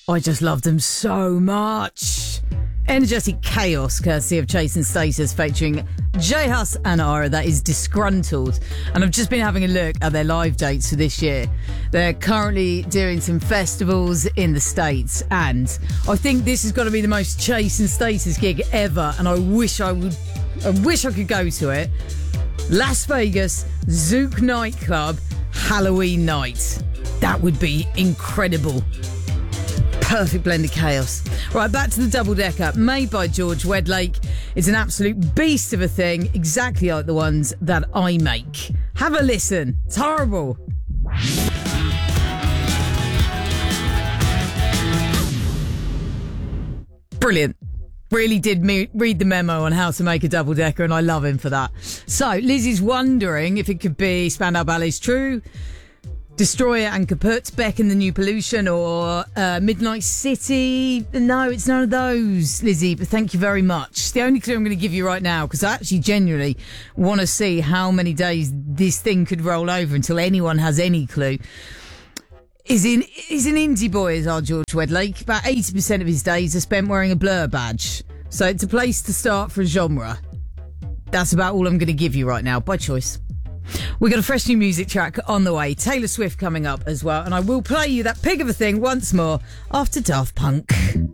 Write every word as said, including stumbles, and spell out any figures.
I just love them so much. Energetic Chaos, courtesy of Chase and Status, featuring J Hus and Ara. That is Disgruntled. And I've just been having a look at their live dates for this year. They're currently doing some festivals in the States, and I think this has got to be the most Chase and Status gig ever, and I wish I would I wish I could go to it. Las Vegas, Zouk nightclub, Halloween night. That would be incredible. Perfect blend of chaos. Right, back to the double-decker. Made by George Wedlake. It's an absolute beast of a thing, exactly like the ones that I make. Have a listen. It's horrible. Brilliant. Really did me- read the memo on how to make a double-decker, and I love him for that. So, Lizzie's wondering if it could be Spandau Ballet's True, Destroyer and Kaput, Beck and the New Pollution, or uh, Midnight City. No, it's none of those, Lizzie, but thank you very much. It's the only clue I'm going to give you right now, because I actually genuinely want to see how many days this thing could roll over until anyone has any clue. Is in He's an indie boy, is our George Wedlake. About eighty percent of his days are spent wearing a Blur badge. So it's a place to start for a genre. That's about all I'm going to give you right now, by choice. We got a fresh new music track on the way. Taylor Swift coming up as well. And I will play you that pig of a thing once more after Daft Punk.